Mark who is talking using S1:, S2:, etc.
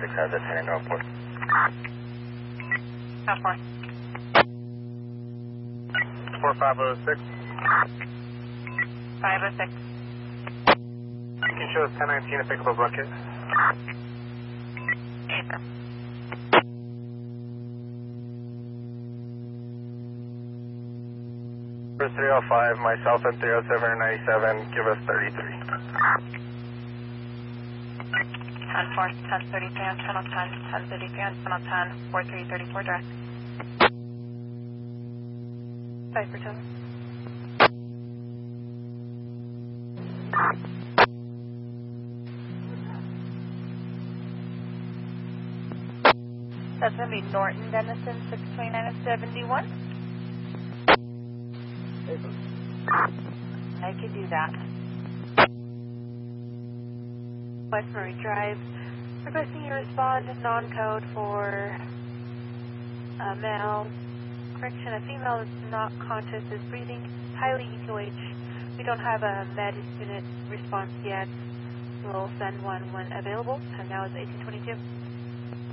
S1: 6 has a 10 airport.
S2: Half more.
S3: 4506.
S2: 506.
S3: You can show us 1019 to pick up a bucket.
S2: Paper.
S3: For 305, myself at 30797, give us 33.
S2: 10-4, 10-33 on channel 10, 10-33 on channel 10, 4334 direct. 5 for total. That's going to be Norton Denison 629 and 71. I could do that. West Murray Drive. Requesting you respond non-code for a male. Correction, a female is not conscious, is breathing, highly EQH. We don't have a med unit response yet. We'll send one when available. And now it's 1822.